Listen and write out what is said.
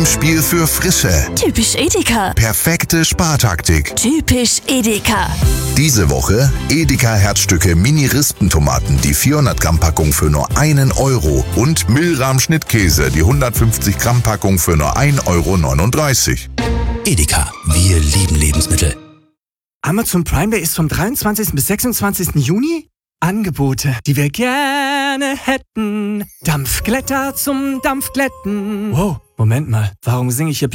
Spiel für Frische. Typisch Edeka. Perfekte Spartaktik. Typisch Edeka. Diese Woche Edeka Herzstücke Mini-Rispentomaten, die 400 Gramm Packung für nur 1 Euro und Milram Schnittkäse, die 150 Gramm Packung für nur 1,39 Euro. Edeka, wir lieben Lebensmittel. Amazon Prime Day ist vom 23. bis 26. Juni. Angebote, die wir gerne hätten. Dampfglätter zum Dampfglätten. Wow, Moment mal, warum singe ich hier